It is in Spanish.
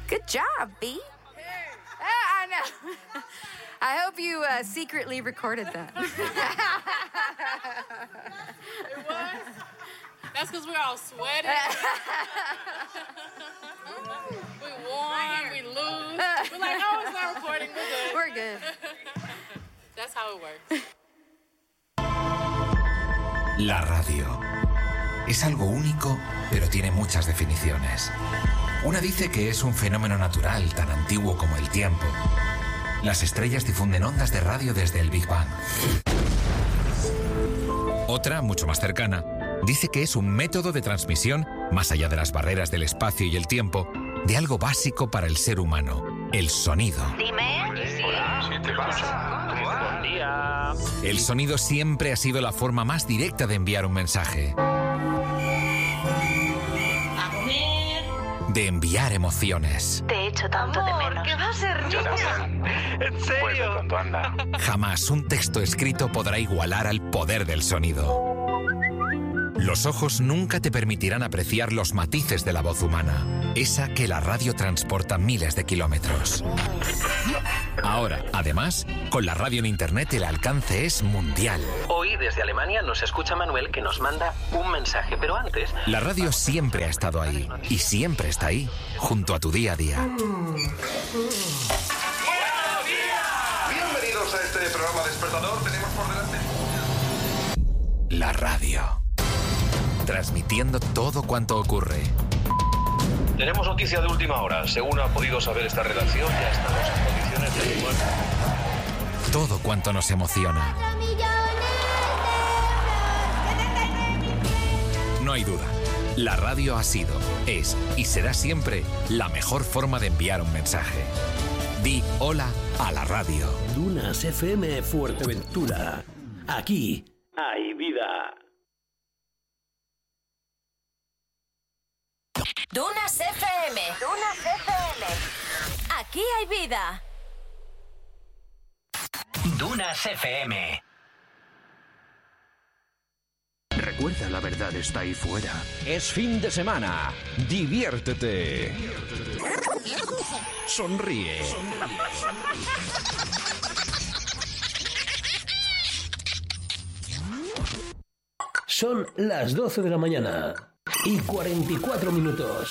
Good job, B. I know. I hope you secretly recorded that. It was? That's because we're all sweating. We won, we lose. We're like, no, it's not recording. We're good. That's how it works. La radio es algo único, pero tiene muchas definiciones. Una dice que es un fenómeno natural tan antiguo como el tiempo. Las estrellas difunden ondas de radio desde el Big Bang. Otra, mucho más cercana, dice que es un método de transmisión, más allá de las barreras del espacio y el tiempo, de algo básico para el ser humano, el sonido. Dime. Hola, ¿qué pasa? ¿Cómo va? Buen día. El sonido siempre ha sido la forma más directa de enviar un mensaje. A comer. De enviar emociones. Te echo tanto de menos. ¿Qué va a ser, niña? ¿En serio? Vuelve pronto, anda. Jamás un texto escrito podrá igualar al poder del sonido. Los ojos nunca te permitirán apreciar los matices de la voz humana, esa que la radio transporta miles de kilómetros. Ahora, además, con la radio en Internet el alcance es mundial. Hoy, desde Alemania, nos escucha Manuel, que nos manda un mensaje, pero antes... La radio siempre ha estado ahí, y siempre está ahí, junto a tu día a día. Bienvenidos a este programa despertador. Tenemos por delante... La radio. Transmitiendo todo cuanto ocurre. Tenemos noticia de última hora. Según ha podido saber esta redacción, ya estamos en condiciones de... Todo cuanto nos emociona. No hay duda. La radio ha sido, es y será siempre la mejor forma de enviar un mensaje. Di hola a la radio. Dunas FM Fuerteventura. Aquí hay vida. Dunas FM. Dunas FM. Aquí hay vida. Dunas FM. Recuerda, la verdad está ahí fuera. Es fin de semana. Diviértete. Sonríe. Son las 12 de la mañana y 44 minutos.